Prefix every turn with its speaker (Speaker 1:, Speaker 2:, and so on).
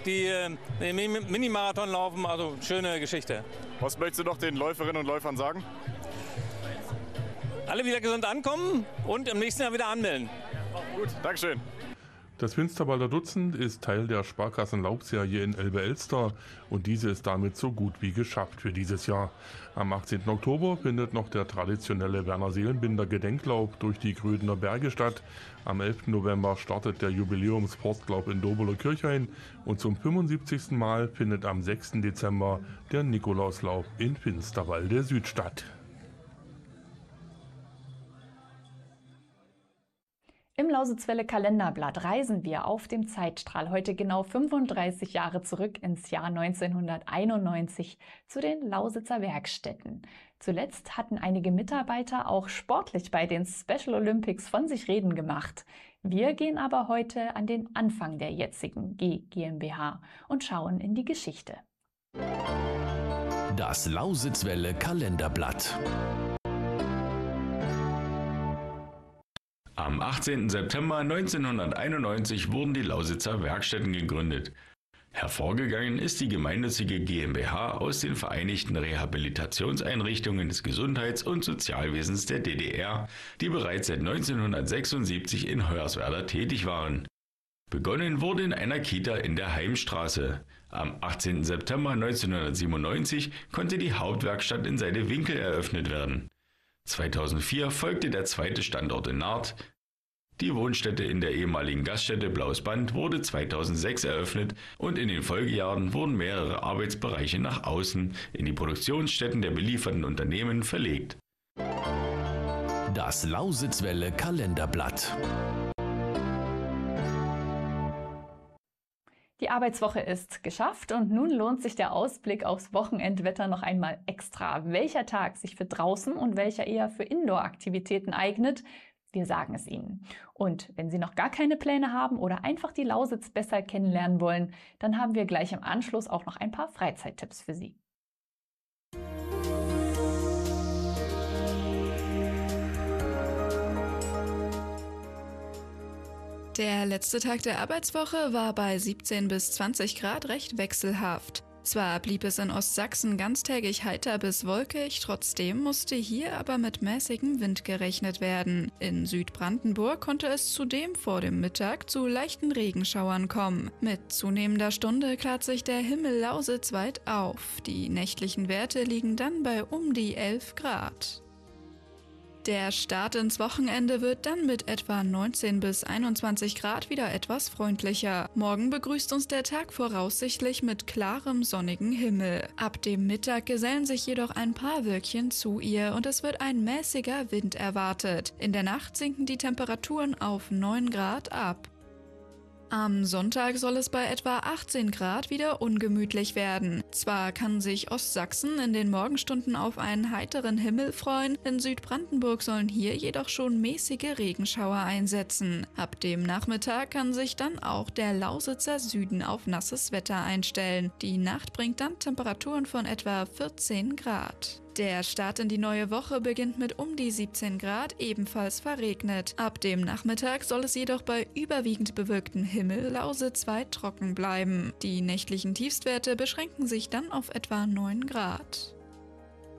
Speaker 1: die den Minimarathon laufen, also schöne Geschichte.
Speaker 2: Was möchtest du noch den Läuferinnen und Läufern sagen?
Speaker 1: Alle wieder gesund ankommen und im nächsten Jahr wieder anmelden.
Speaker 2: Gut, Dankeschön.
Speaker 3: Das Finsterwalder Dutzend ist Teil der Sparkassen-Laufserie in Elbe-Elster und diese ist damit so gut wie geschafft für dieses Jahr. Am 18. Oktober findet noch der traditionelle Werner Seelenbinder Gedenklauf durch die Grödener Berge statt. Am 11. November startet der Jubiläumsportlauf in Dobeler Kirchhain und zum 75. Mal findet am 6. Dezember der Nikolauslauf in Finsterwalde Süd statt.
Speaker 4: Im Lausitzwelle Kalenderblatt reisen wir auf dem Zeitstrahl heute genau 35 Jahre zurück ins Jahr 1991 zu den Lausitzer Werkstätten. Zuletzt hatten einige Mitarbeiter auch sportlich bei den Special Olympics von sich reden gemacht. Wir gehen aber heute an den Anfang der jetzigen G GmbH und schauen in die Geschichte.
Speaker 5: Das Lausitzwelle Kalenderblatt. Am 18. September 1991 wurden die Lausitzer Werkstätten gegründet. Hervorgegangen ist die gemeinnützige GmbH aus den Vereinigten Rehabilitationseinrichtungen des Gesundheits- und Sozialwesens der DDR, die bereits seit 1976 in Hoyerswerda tätig waren. Begonnen wurde in einer Kita in der Heimstraße. Am 18. September 1997 konnte die Hauptwerkstatt in Seidewinkel eröffnet werden. 2004 folgte der zweite Standort in Naarth. Die Wohnstätte in der ehemaligen Gaststätte Blaues Band wurde 2006 eröffnet und in den Folgejahren wurden mehrere Arbeitsbereiche nach außen in die Produktionsstätten der belieferten Unternehmen verlegt.
Speaker 6: Das Lausitzwelle Kalenderblatt.
Speaker 4: Die Arbeitswoche ist geschafft und nun lohnt sich der Ausblick aufs Wochenendwetter noch einmal extra. Welcher Tag sich für draußen und welcher eher für Indoor-Aktivitäten eignet, wir sagen es Ihnen. Und wenn Sie noch gar keine Pläne haben oder einfach die Lausitz besser kennenlernen wollen, dann haben wir gleich im Anschluss auch noch ein paar Freizeittipps für Sie.
Speaker 7: Der letzte Tag der Arbeitswoche war bei 17 bis 20 Grad recht wechselhaft. Zwar blieb es in Ostsachsen ganztägig heiter bis wolkig, trotzdem musste hier aber mit mäßigem Wind gerechnet werden. In Südbrandenburg konnte es zudem vor dem Mittag zu leichten Regenschauern kommen. Mit zunehmender Stunde klart sich der Himmel lausitzweit auf. Die nächtlichen Werte liegen dann bei um die 11 Grad. Der Start ins Wochenende wird dann mit etwa 19 bis 21 Grad wieder etwas freundlicher. Morgen begrüßt uns der Tag voraussichtlich mit klarem, sonnigen Himmel. Ab dem Mittag gesellen sich jedoch ein paar Wölkchen zu ihr und es wird ein mäßiger Wind erwartet. In der Nacht sinken die Temperaturen auf 9 Grad ab. Am Sonntag soll es bei etwa 18 Grad wieder ungemütlich werden. Zwar kann sich Ostsachsen in den Morgenstunden auf einen heiteren Himmel freuen, in Südbrandenburg sollen hier jedoch schon mäßige Regenschauer einsetzen. Ab dem Nachmittag kann sich dann auch der Lausitzer Süden auf nasses Wetter einstellen. Die Nacht bringt dann Temperaturen von etwa 14 Grad. Der Start in die neue Woche beginnt mit um die 17 Grad, ebenfalls verregnet. Ab dem Nachmittag soll es jedoch bei überwiegend bewölktem Himmel lausitzweit trocken bleiben. Die nächtlichen Tiefstwerte beschränken sich dann auf etwa 9 Grad.